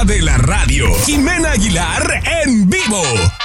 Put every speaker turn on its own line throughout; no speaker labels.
de la radio, Jimena Aguilar en vivo.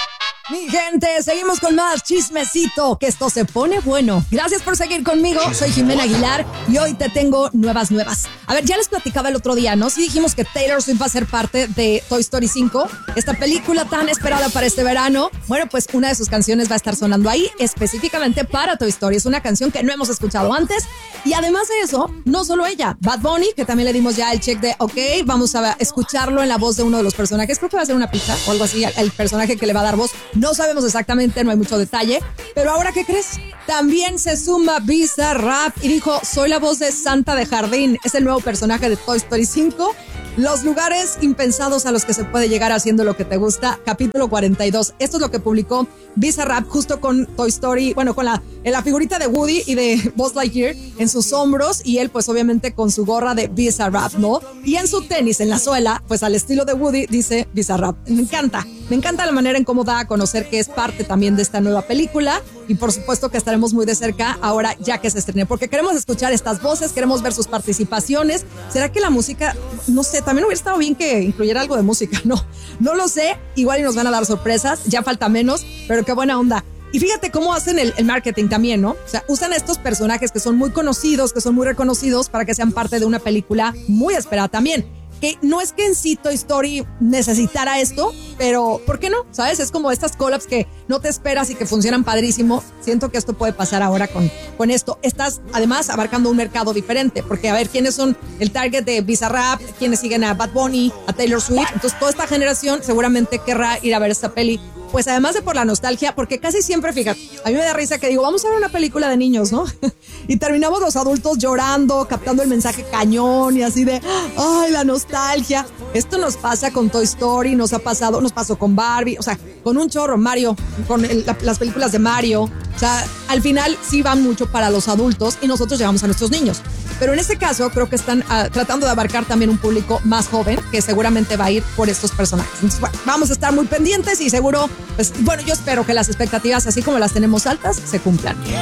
Mi gente, seguimos con más chismecito, que esto se pone bueno. Gracias por seguir conmigo, soy Jimena Aguilar y hoy te tengo nuevas. A ver, ya les platicaba el otro día, ¿no? Sí dijimos que Taylor Swift va a ser parte de Toy Story 5, esta película tan esperada para este verano. Bueno, pues una de sus canciones va a estar sonando ahí, específicamente para Toy Story. Es una canción que no hemos escuchado antes y además de eso, no solo ella, Bad Bunny, que también le dimos ya el check de, ok, vamos a escucharlo en la voz de uno de los personajes. Creo que va a ser una pizza o algo así, el personaje que le va a dar voz. No sabemos exactamente, no hay mucho detalle. Pero ahora, ¿qué crees? También se suma Bizarrap y dijo, soy la voz de Santa de Jardín. Es el nuevo personaje de Toy Story 5. Los lugares impensados a los que se puede llegar haciendo lo que te gusta. Capítulo 42. Esto es lo que publicó Bizarrap justo con Toy Story, bueno, con la figurita de Woody y de Buzz Lightyear en sus hombros y él pues obviamente con su gorra de Bizarrap, ¿no? Y en su tenis, en la suela, pues al estilo de Woody dice Bizarrap. Me encanta la manera en cómo da a conocer que es parte también de esta nueva película y por supuesto que estaremos muy de cerca ahora ya que se estrene, porque queremos escuchar estas voces, queremos ver sus participaciones. ¿Será que la música, no sé, también hubiera estado bien que incluyera algo de música? No lo sé, igual y nos van a dar sorpresas, ya falta menos, pero qué buena onda. Y fíjate cómo hacen el marketing también, ¿no? O sea, usan a estos personajes que son muy conocidos, que son muy reconocidos para que sean parte de una película muy esperada también. Que no es que en sí Toy Story necesitara esto, pero ¿por qué no? ¿Sabes? Es como estas collabs que no te esperas y que funcionan padrísimo. Siento que esto puede pasar ahora con esto. Estás además abarcando un mercado diferente, porque a ver, ¿quiénes son el target de Bizarrap? ¿Quiénes siguen a Bad Bunny, a Taylor Swift? Entonces toda esta generación seguramente querrá ir a ver esta peli. Pues además de por la nostalgia, porque casi siempre, fíjate, a mí me da risa que digo, vamos a ver una película de niños, ¿no? Y terminamos los adultos llorando, captando el mensaje cañón y así de, ay, la nostalgia. Esto nos pasa con Toy Story, nos pasó con Barbie, o sea, con un chorro, Mario, con las películas de Mario. O sea, al final sí van mucho para los adultos y nosotros llevamos a nuestros niños. Pero en este caso creo que están tratando de abarcar también un público más joven que seguramente va a ir por estos personajes. Entonces, bueno, vamos a estar muy pendientes y seguro, pues bueno, yo espero que las expectativas, así como las tenemos altas, se cumplan.